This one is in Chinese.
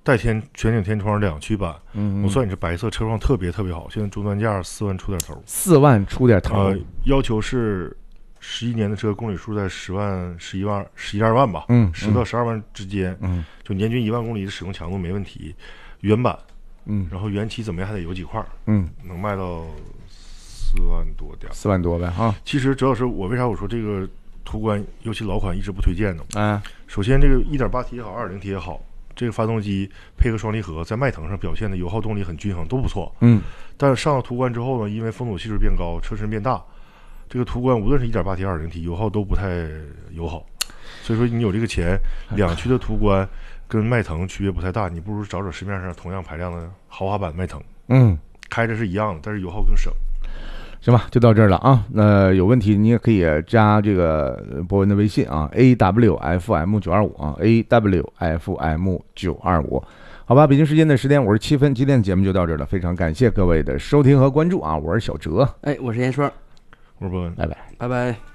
带全景天窗2驱版，我算你是白色，车况特别好。现在终端价4万出点头 ，4万出点头。 要求是11年的车，公里数在10万、11万、12万吧，10到12万之间，就年均1万公里的使用强度没问题。原版，然后原漆怎么样还得有几块，能卖到4万多点 ，4万多呗哈。 其实主要是我为啥我说这个途观，尤其老款一直不推荐呢？首先这个 1.8T 也好 2.0T 也好，这个发动机配合双离合，在迈腾上表现的油耗动力很均衡，都不错。但是上了途观之后呢，因为风阻系数变高，车身变大，这个途观无论是 1.8T 2.0T 油耗都不太友好。所以说你有这个钱，2驱的途观跟迈腾区别不太大，你不如找市面上同样排量的豪华版迈腾，开着是一样的，但是油耗更省。 行吧，就到这儿了啊。那有问题你也可以加这个博文的微信啊 ，AWFM925啊 ，AWFM925。好吧，北京时间的10点57分，今天的节目就到这儿了，非常感谢各位的收听和关注啊，我是小哲， 我是严说， 我是博文， 拜拜， 拜拜。